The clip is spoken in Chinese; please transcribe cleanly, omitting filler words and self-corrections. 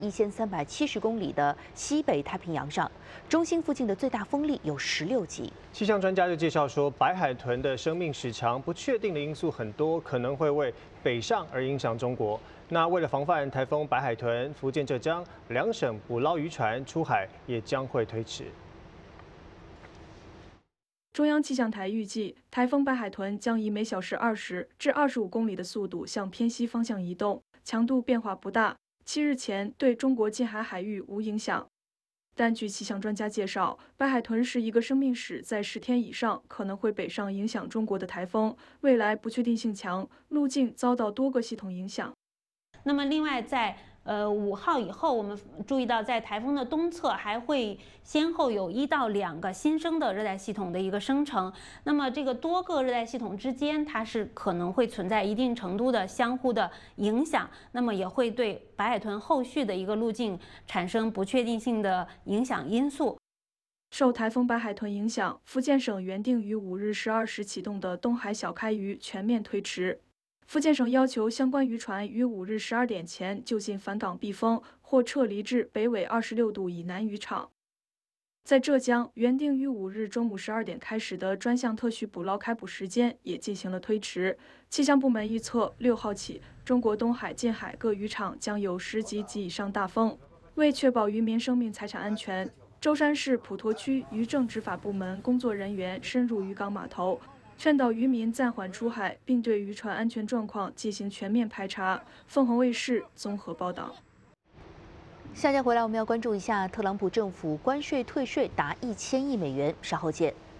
1370公里的西北太平洋上，中心附近的最大风力有16级。 气象专家就介绍说，白海豚的生命时长不确定的因素很多，可能会为北上而影响中国。那为了防范台风白海豚，福建、浙江2省捕捞渔船出海也将会推迟。 中央气象台预计，台风白海豚将以每小时20至25公里的速度向偏西方向移动，强度变化不大。7日前对中国近海海域无影响。但据气象专家介绍，白海豚是一个生命史在10天以上可能会北上影响中国的台风，未来不确定性强，路径遭到多个系统影响。 那么，另外在5号以后，我们注意到，在台风的东侧还会先后有1到2个新生的热带系统的一个生成。那么，这个多个热带系统之间，它是可能会存在一定程度的相互的影响，那么也会对白海豚后续的一个路径产生不确定性的影响因素。 受台风白海豚影响，福建省原定于5日12时启动的东海小开渔全面推迟。 福建省要求相关渔船于5日12点前就近返港避风，或撤离至北纬26度以南渔场。在浙江，原定于5日中午12点开始的专项特许捕捞开捕时间也进行了推迟。气象部门预测，6号起，中国东海、近海各渔场将有10级及以上大风。为确保渔民生命财产安全，舟山市普陀区渔政执法部门工作人员深入渔港码头。 劝导渔民暂缓出海，并对渔船安全状况进行全面排查。凤凰卫视综合报道。 下节回来，我们要关注一下特朗普政府关税退税达1000亿美元，稍后见。